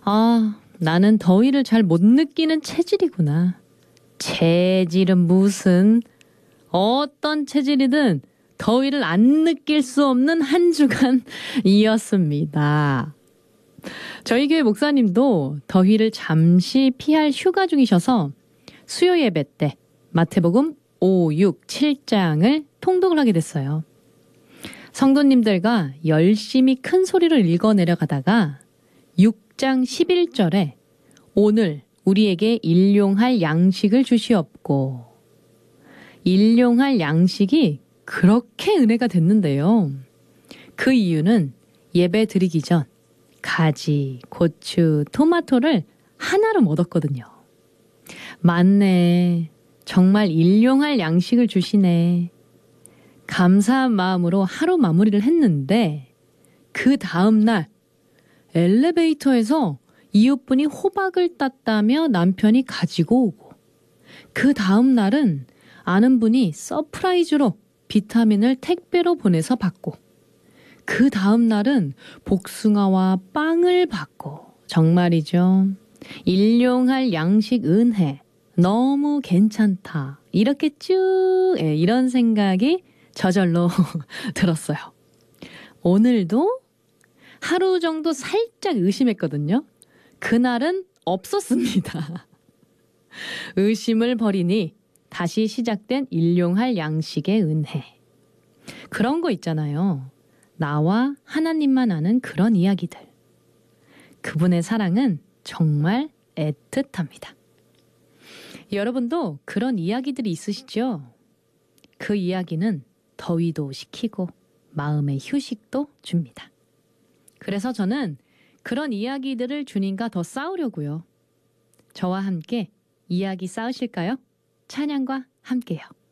나는 더위를 잘 못 느끼는 체질이구나. 체질은 무슨, 어떤 체질이든 더위를 안 느낄 수 없는 한 주간이었습니다. 저희 교회 목사님도 더위를 잠시 피할 휴가 중이셔서 수요 예배 때 마태복음 5, 6, 7장을 통독을 하게 됐어요. 성도님들과 열심히 큰 소리를 읽어내려가다가 6장 11절에 오늘 우리에게 일용할 양식을 주시옵고, 일용할 양식이 그렇게 은혜가 됐는데요. 그 이유는 예배 드리기 전 가지, 고추, 토마토를 한아름 얻었거든요. 맞네. 정말 일용할 양식을 주시네. 감사한 마음으로 하루 마무리를 했는데 그 다음날 엘리베이터에서 이웃분이 호박을 땄다며 남편이 가지고 오고, 그 다음날은 아는 분이 서프라이즈로 비타민을 택배로 보내서 받고, 그 다음날은 복숭아와 빵을 받고, 정말이죠. 일용할 양식 은혜 너무 괜찮다. 이렇게 쭉 이런 생각이 저절로 들었어요. 오늘도 하루 정도 살짝 의심했거든요. 그날은 없었습니다. 의심을 버리니 다시 시작된 일용할 양식의 은혜. 그런 거 있잖아요. 나와 하나님만 아는 그런 이야기들. 그분의 사랑은 정말 애틋합니다. 여러분도 그런 이야기들이 있으시죠? 그 이야기는 더위도 식히고 마음의 휴식도 줍니다. 그래서 저는 그런 이야기들을 주님과 더 쌓으려고요. 저와 함께 이야기 쌓으실까요? 찬양과 함께요.